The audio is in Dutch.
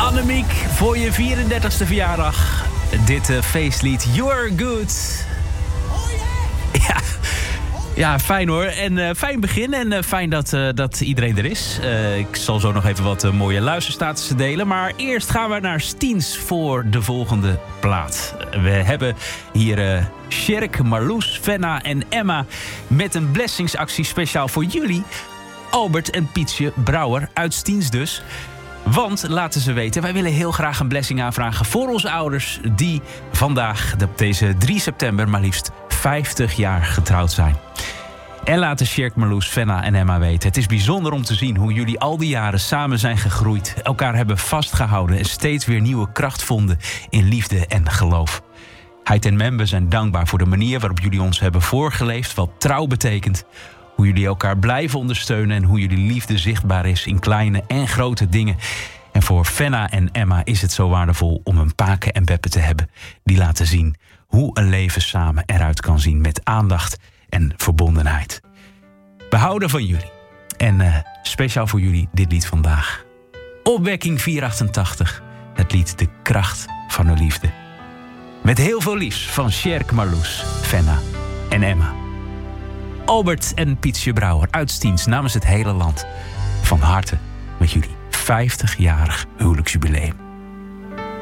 Annemiek, voor je 34e verjaardag. Dit feestlied You're Good. Ja, fijn hoor. En fijn begin en fijn dat iedereen er is. Ik zal zo nog even wat mooie luisterstatussen delen. Maar eerst gaan we naar Stiens voor de volgende plaat. We hebben hier Sjerk, Marloes, Fenna en Emma met een blessingsactie speciaal voor jullie. Albert en Pietje Brouwer uit Stiens dus. Want, laten ze weten, wij willen heel graag een blessing aanvragen voor onze ouders die vandaag, op deze 3 september, maar liefst 50 jaar getrouwd zijn. En laten Sjerk, Marloes, Fenna en Emma weten. Het is bijzonder om te zien hoe jullie al die jaren samen zijn gegroeid, elkaar hebben vastgehouden en steeds weer nieuwe kracht vonden in liefde en geloof. Heid en Membe zijn dankbaar voor de manier waarop jullie ons hebben voorgeleefd, wat trouw betekent. Hoe jullie elkaar blijven ondersteunen en hoe jullie liefde zichtbaar is in kleine en grote dingen. En voor Fenna en Emma is het zo waardevol om een Pake en Beppe te hebben die laten zien hoe een leven samen eruit kan zien met aandacht en verbondenheid. We houden van jullie. En speciaal voor jullie dit lied vandaag. Opwekking 488. Het lied De Kracht van de Liefde. Met heel veel liefs van Sjerk, Marloes, Fenna en Emma. Albert en Pietje Brouwer uit Stiens namens het hele land. Van harte met jullie 50-jarig huwelijksjubileum.